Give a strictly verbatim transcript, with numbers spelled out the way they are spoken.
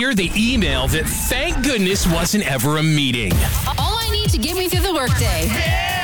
hear the email that thank goodness wasn't ever a meeting. All I need to get me through the workday.